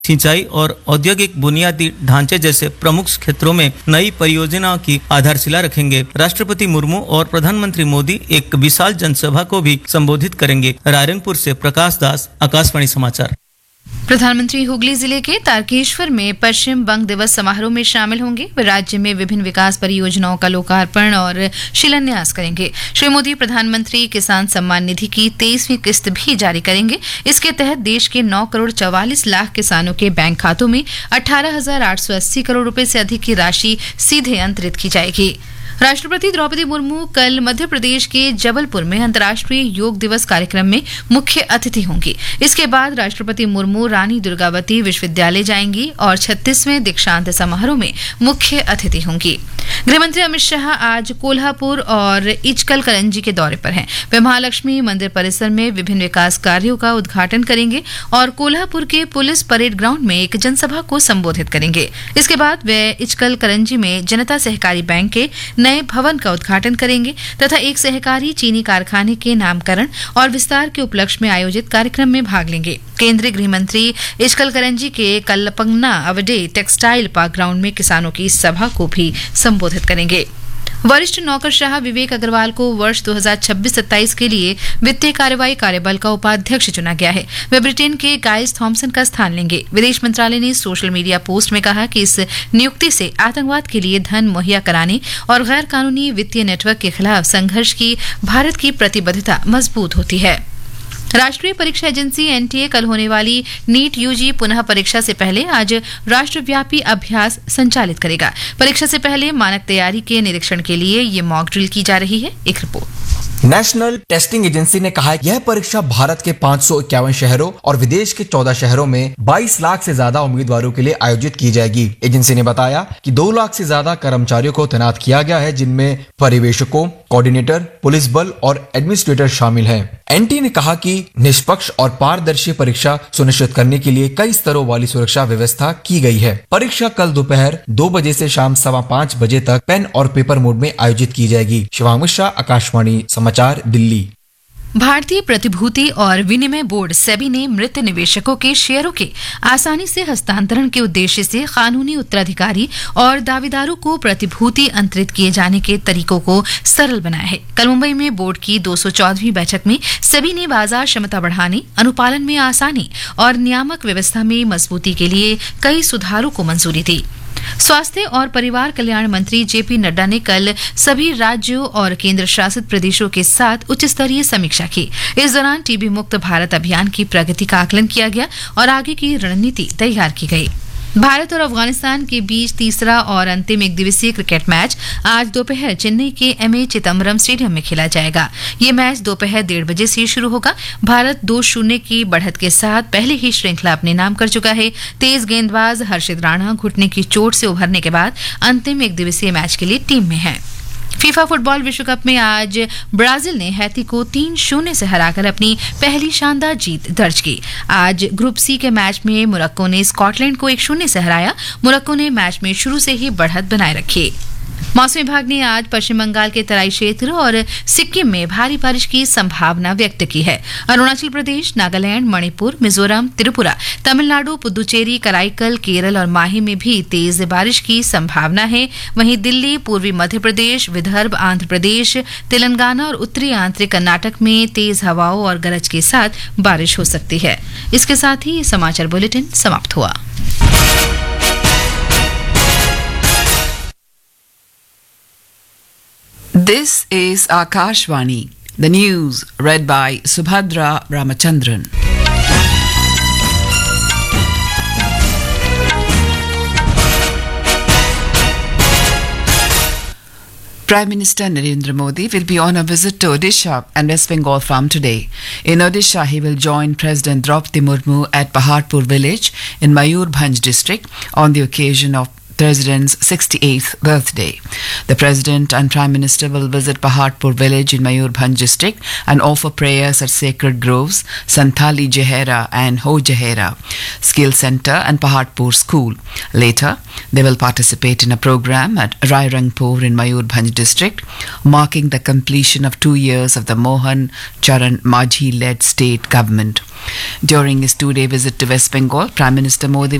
सिंचाई और औद्योगिक बुनियादी ढांचे जैसे प्रमुख क्षेत्रों में नई परियोजनाओं की आधारशिला रखेंगे। राष्ट्रपति मुर्मू और प्रधानमंत्री मोदी एक विशाल जनसभा को भी संबोधित करेंगे। रायरंगपुर से प्रकाश दास, आकाशवाणी समाचार। प्रधानमंत्री हुगली जिले के तारकेश्वर में पश्चिम बंग दिवस समारोह में शामिल होंगे। वे राज्य में विभिन्न विकास परियोजनाओं का लोकार्पण और शिलान्यास करेंगे। श्री मोदी प्रधानमंत्री किसान सम्मान निधि की 23वीं किस्त भी जारी करेंगे। इसके तहत देश के 9 करोड़ 44 लाख किसानों के बैंक खातों में 18,880 करोड़ रुपए से अधिक की राशि सीधे अंतरित की जाएगी। राष्ट्रपति द्रौपदी मुर्मू कल मध्य प्रदेश के जबलपुर में अंतर्राष्ट्रीय योग दिवस कार्यक्रम में मुख्य अतिथि होंगी। इसके बाद राष्ट्रपति मुर्मू रानी दुर्गावती विश्वविद्यालय जाएंगी और 36वें दीक्षांत समारोह में मुख्य अतिथि होंगी। गृहमंत्री अमित शाह आज कोल्हापुर और इचकल करंजी के दौरे पर हैं। वे महालक्ष्मी मंदिर परिसर में विभिन्न विकास कार्यों का उद्घाटन करेंगे और कोल्हापुर के पुलिस परेड ग्राउंड में एक जनसभा को संबोधित करेंगे। इसके बाद वे इचकल करंजी में जनता सहकारी बैंक के नए भवन का उद्घाटन करेंगे तथा एक सहकारी चीनी कारखाने के नामकरण और विस्तार के उपलक्ष्य में आयोजित कार्यक्रम में भाग लेंगे। केंद्रीय गृह मंत्री इचकल करंजी के कल्लपंगना अवडे टेक्सटाइल पार्क ग्राउंड में किसानों की सभा को भी संबोधित करेंगे। वरिष्ठ नौकरशाह विवेक अग्रवाल को वर्ष 2026-27 के लिए वित्तीय कार्रवाई कार्यबल का उपाध्यक्ष चुना गया है। वे ब्रिटेन के गाइस थॉमसन का स्थान लेंगे। विदेश मंत्रालय ने सोशल मीडिया पोस्ट में कहा कि इस नियुक्ति से आतंकवाद के लिए धन मुहैया कराने और गैर कानूनी वित्तीय नेटवर्क के खिलाफ संघर्ष की भारत की प्रतिबद्धता मजबूत होती है। राष्ट्रीय परीक्षा एजेंसी एनटीए कल होने वाली नीट यूजी पुनः परीक्षा से पहले आज राष्ट्रव्यापी अभ्यास संचालित करेगा। परीक्षा से पहले मानक तैयारी के निरीक्षण के लिए ये मॉक ड्रिल की जा रही है। एक रिपोर्ट। नेशनल टेस्टिंग एजेंसी ने कहा है यह परीक्षा भारत के 551 शहरों और विदेश के 14 शहरों में 22 लाख से ज्यादा उम्मीदवारों के लिए आयोजित की जाएगी। एजेंसी ने बताया कि 2 लाख से ज्यादा कर्मचारियों को तैनात किया गया है, जिनमें पर्यवेक्षकों, कोऑर्डिनेटर, पुलिस बल और एडमिनिस्ट्रेटर शामिल हैं। एनटीए ने कहा कि निष्पक्ष और पारदर्शी परीक्षा सुनिश्चित करने के लिए कई स्तरों वाली सुरक्षा व्यवस्था की गई है। परीक्षा कल दोपहर 2 बजे से शाम 5:15 बजे तक पेन और पेपर मोड में आयोजित की जाएगी। शिवांग मिश्रा, आकाशवाणी समाचार, दिल्ली। भारतीय प्रतिभूति और विनिमय बोर्ड सेबी ने मृत निवेशकों के शेयरों के आसानी से हस्तांतरण के उद्देश्य से कानूनी उत्तराधिकारी और दावेदारों को प्रतिभूति अंतरित किए जाने के तरीकों को सरल बनाया है। कल मुंबई में बोर्ड की 214वीं बैठक में सेबी ने बाजार क्षमता बढ़ाने, अनुपालन में आसानी और नियामक व्यवस्था में मजबूती के लिए कई सुधारों को मंजूरी दी। स्वास्थ्य और परिवार कल्याण मंत्री जेपी नड्डा ने कल सभी राज्यों और केंद्र शासित प्रदेशों के साथ उच्च स्तरीय समीक्षा की। इस दौरान टीबी मुक्त भारत अभियान की प्रगति का आकलन किया गया और आगे की रणनीति तैयार की गई। भारत और अफगानिस्तान के बीच तीसरा और अंतिम एक दिवसीय क्रिकेट मैच आज दोपहर चेन्नई के एमए चिदम्बरम स्टेडियम में खेला जाएगा। ये मैच दोपहर 1:30 बजे से शुरू होगा। भारत 2-0 की बढ़त के साथ पहले ही श्रृंखला अपने नाम कर चुका है। तेज गेंदबाज हर्षित राणा घुटने की चोट से उभरने के बाद अंतिम एक दिवसीय मैच के लिए टीम में है। फीफा फुटबॉल विश्व कप में आज ब्राजील ने हैती को 3-0 से हराकर अपनी पहली शानदार जीत दर्ज की। आज ग्रुप सी के मैच में मोरक्को ने स्कॉटलैंड को 1-0 से हराया। मोरक्को ने मैच में शुरू से ही बढ़त बनाए रखी। मौसम विभाग ने आज पश्चिम बंगाल के तराई क्षेत्र और सिक्किम में भारी बारिश की संभावना व्यक्त की है। अरुणाचल प्रदेश, नागालैंड, मणिपुर, मिजोरम, त्रिपुरा, तमिलनाडु, पुदुचेरी, कराईकल, केरल और माही में भी तेज बारिश की संभावना है। वहीं दिल्ली, पूर्वी मध्य प्रदेश, विदर्भ, आंध्र प्रदेश, तेलंगाना और उत्तरी आंतरिक कर्नाटक में तेज हवाओं और गरज के साथ बारिश हो सकती है। इसके साथ ही समाचार बुलेटिन समाप्त हुआ। This is Akashvani, the news read by Subhadra Ramachandran. Prime Minister Narendra Modi will be on a visit to Odisha and West Bengal from today. In Odisha, he will join President Draupadi Murmu at Paharpur village in Mayurbhanj district on the occasion of President's 68th birthday. The President and Prime Minister will visit Paharpur village in Mayurbhanj district and offer prayers at Sacred Groves, Santali Jehera and Ho Jehera Skill Center and Paharpur School. Later, they will participate in a program at Rairangpur in Mayurbhanj district, marking the completion of 2 years of the Mohan Charan Majhi-led state government. During his 2-day visit to West Bengal, Prime Minister Modi